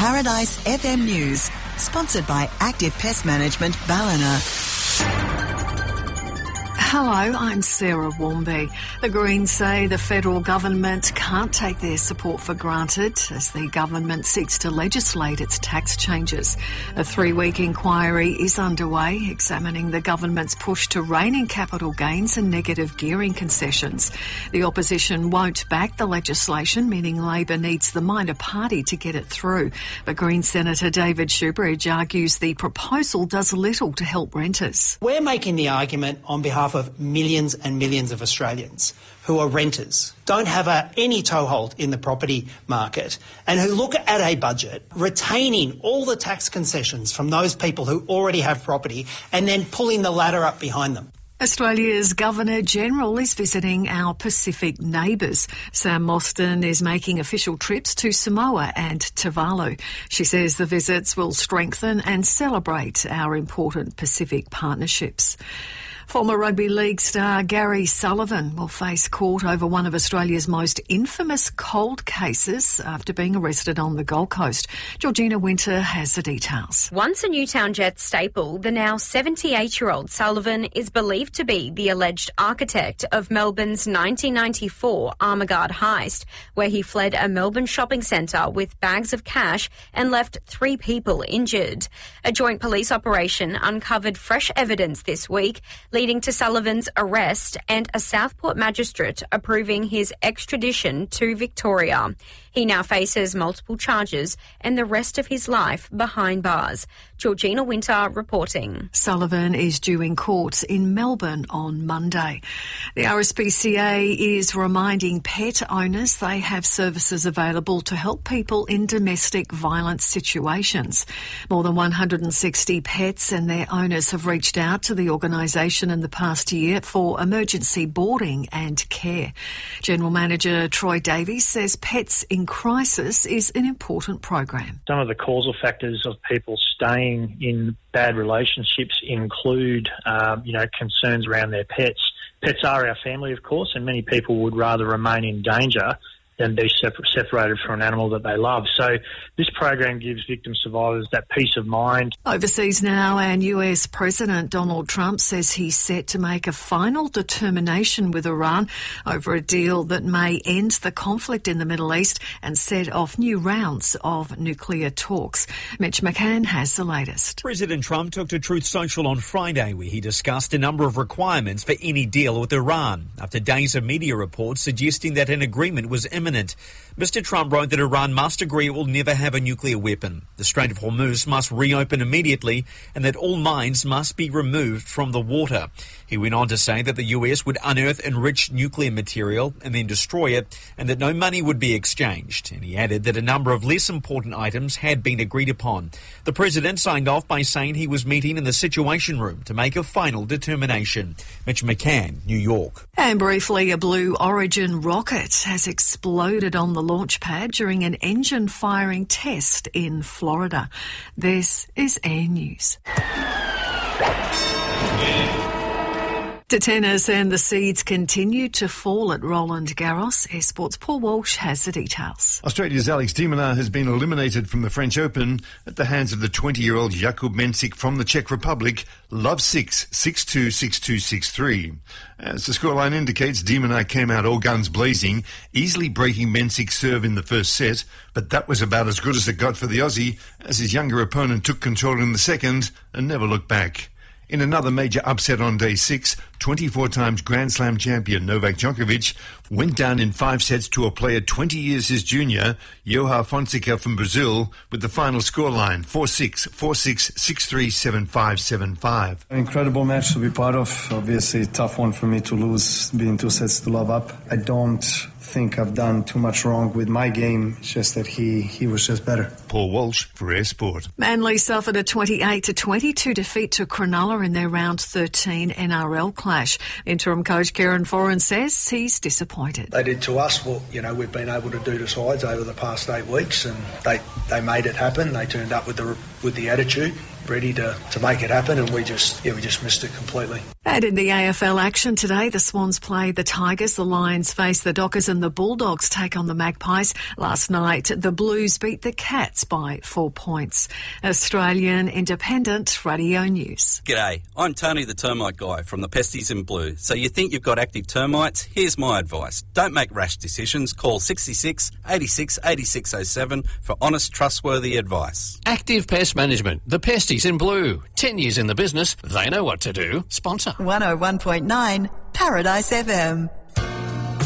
Paradise FM News, sponsored by Active Pest Management Ballina. Hello, I'm Sarah Warmby. The Greens say the federal government can't take their support for granted as the government seeks to legislate its tax changes. A 3-week inquiry is underway examining the government's push to rein in capital gains and negative gearing concessions. The opposition won't back the legislation, meaning Labor needs the minor party to get it through. But Green Senator David Shoebridge argues the proposal does little to help renters. We're making the argument on behalf of millions and millions of Australians who are renters, don't have any toehold in the property market, and who look at a budget retaining all the tax concessions from those people who already have property and then pulling the ladder up behind them. Australia's Governor-General is visiting our Pacific neighbours. Sam Mostyn is making official trips to Samoa and Tuvalu. She says the visits will strengthen and celebrate our important Pacific partnerships. Former rugby league star Gary Sullivan will face court over one of Australia's most infamous cold cases after being arrested on the Gold Coast. Georgina Winter has the details. Once a Newtown Jets staple, the now 78-year-old Sullivan is believed to be the alleged architect of Melbourne's 1994 Armaguard heist, where he fled a Melbourne shopping centre with bags of cash and left 3 people injured. A joint police operation uncovered fresh evidence this week, leading to Sullivan's arrest and a Southport magistrate approving his extradition to Victoria. He now faces multiple charges and the rest of his life behind bars. Georgina Winter reporting. Sullivan is due in court in Melbourne on Monday. The RSPCA is reminding pet owners they have services available to help people in domestic violence situations. More than 160 pets and their owners have reached out to the organisation in the past year for emergency boarding and care. General Manager Troy Davies says Pets in Crisis is an important program. Some of the causal factors of people staying in bad relationships include, concerns around their pets. Pets are our family, of course, and many people would rather remain in danger than be separated from an animal that they love. So this program gives victim survivors that peace of mind. Overseas now, and US President Donald Trump says he's set to make a final determination with Iran over a deal that may end the conflict in the Middle East and set off new rounds of nuclear talks. Mitch McCann has the latest. President Trump took to Truth Social on Friday, where he discussed a number of requirements for any deal with Iran, after days of media reports suggesting that an agreement was imminent. Mr. Trump wrote that Iran must agree it will never have a nuclear weapon. The Strait of Hormuz must reopen immediately, and that all mines must be removed from the water. He went on to say that the US would unearth enriched nuclear material and then destroy it, and that no money would be exchanged. And he added that a number of less important items had been agreed upon. The president signed off by saying he was meeting in the Situation Room to make a final determination. Mitch McCann, New York. And briefly, a Blue Origin rocket has exploded on the launch pad during an engine firing test in Florida. This is Air News. To tennis, and the seeds continue to fall at Roland Garros. Air Sports' Paul Walsh has the details. Australia's Alex de Minaur has been eliminated from the French Open at the hands of the 20-year-old Jakub Mensik from the Czech Republic, love 6, 6-2, 6-2, 6-3. As the scoreline indicates, de Minaur came out all guns blazing, easily breaking Mensik's serve in the first set, but that was about as good as it got for the Aussie, as his younger opponent took control in the second and never looked back. In another major upset on day 6, 24 times Grand Slam champion Novak Djokovic went down in 5 sets to a player 20 years his junior, João Fonseca from Brazil, with the final scoreline 4-6, 4-6, 6-3, 7-5, 7-5. An incredible match to be part of. Obviously, tough one for me to lose, being 2 sets to love up. I don't think I've done too much wrong with my game. It's just that he was just better. Paul Walsh for Air Sport. Manly suffered a 28-22 defeat to Cronulla in their round 13 NRL clash. Interim coach Kieran Foran says he's disappointed. They did to us what we've been able to do to sides over the past 8 weeks, and they made it happen. They turned up with the with the attitude, ready to make it happen, and we just missed it completely. And in the AFL action today, the Swans play the Tigers, the Lions face the Dockers, and the Bulldogs take on the Magpies. Last night, the Blues beat the Cats by 4 points. Australian Independent Radio News. G'day, I'm Tony the Termite Guy from the Pesties in Blue. So you think you've got active termites? Here's my advice. Don't make rash decisions. Call 66 86 8607 for honest, trustworthy advice. Active Pest Management, the Pesties in Blue. 10 years in the business, they know what to do. Sponsor. 101.9 Paradise FM.